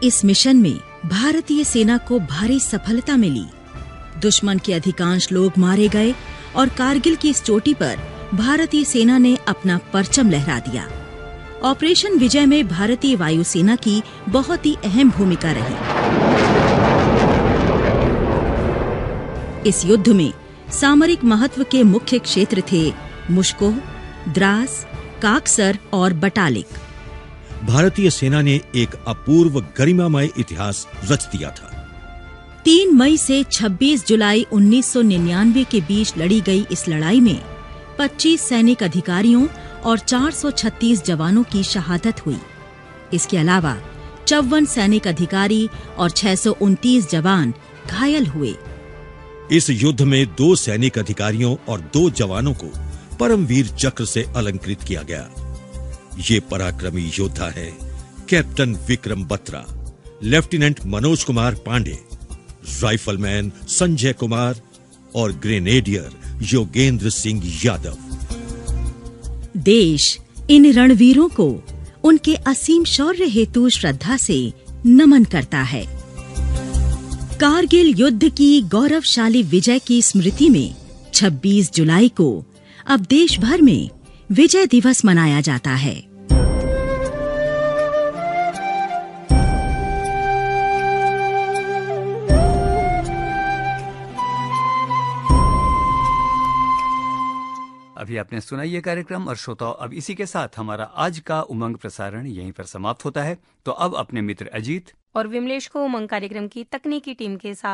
इस मिशन में भारतीय सेना को भारी सफलता मिली। दुश्मन के अधिकांश लोग मारे गए और कारगिल की इस चोटी पर भारतीय सेना ने अपना परचम लहरा दिया। ऑपरेशन विजय में भारतीय वायुसेना की बहुत ही अहम भूमिका रही। इस युद्ध में सामरिक महत्व के मुख्य क्षेत्र थे मुश्कोह, द्रास, काकसर और बटालिक। भारतीय सेना ने एक अपूर्व गरिमामय इतिहास रच दिया था। 3 मई से 26 जुलाई 1999 के बीच लड़ी गई इस लड़ाई में 25 सैनिक अधिकारियों और 436 जवानों की शहादत हुई। इसके अलावा 54 सैनिक अधिकारी और 629 जवान घायल हुए। इस युद्ध में 2 सैनिक अधिकारियों और 2 जवानों को परमवीर चक्र से अलंकृत किया गया। ये पराक्रमी योद्धा है captain Vikram Batra, lieutenant Manoj Kumar Pandey, rifleman Sanjay Kumar और ग्रेनेडियर योगेंद्र सिंह यादव। देश इन रणवीरों को उनके असीम शौर्य हेतु श्रद्धा से नमन करता है। कारगिल युद्ध की गौरवशाली विजय की स्मृति में 26 जुलाई को अब देश भर में विजय दिवस मनाया जाता है। अभी आपने सुना ये कार्यक्रम और श्रोताओं, अब इसी के साथ हमारा आज का उमंग प्रसारण यहीं पर समाप्त होता है। तो अब अपने मित्र अजीत और विमलेश को उमंग कार्यक्रम की तकनीकी टीम के साथ